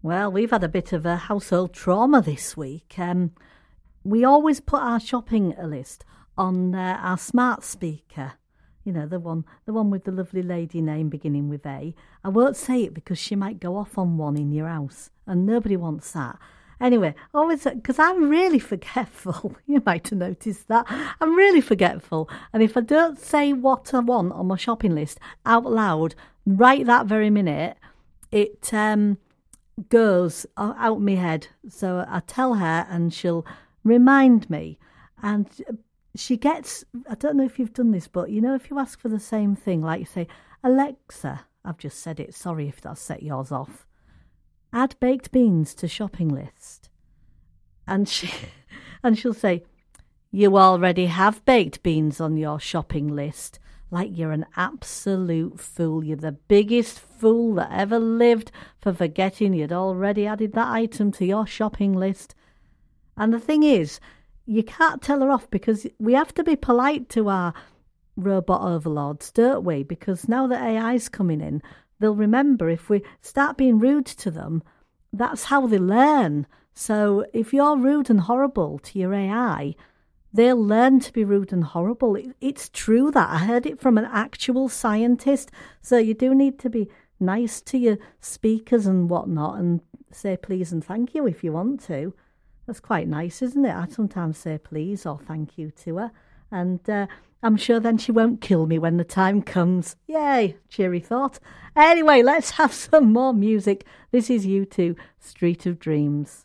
Well, we've had a bit of a household trauma this week. We always put our shopping list on our smart speaker. You know, the one with the lovely lady name beginning with A. I won't say it because she might go off on one in your house, and nobody wants that. Anyway, always, because I'm really forgetful. You might have noticed that. I'm really forgetful. And if I don't say what I want on my shopping list out loud, right that very minute, it goes out my head. So I tell her and she'll remind me. And she gets, I don't know if you've done this, but you know, if you ask for the same thing, like you say, Alexa, I've just said it, sorry if that's set yours off. Add baked beans to shopping list. And she'll say, you already have baked beans on your shopping list. Like you're an absolute fool. You're the biggest fool that ever lived for forgetting you'd already added that item to your shopping list. And the thing is, you can't tell her off because we have to be polite to our robot overlords, don't we? Because now that AI's coming in, they'll remember if we start being rude to them, that's how they learn. So if you're rude and horrible to your AI, they'll learn to be rude and horrible. It's true that. I heard it from an actual scientist. So you do need to be nice to your speakers and whatnot and say please and thank you if you want to. That's quite nice, isn't it? I sometimes say please or thank you to her. And I'm sure then she won't kill me when the time comes. Yay, cheery thought. Anyway, let's have some more music. This is U2, Street of Dreams.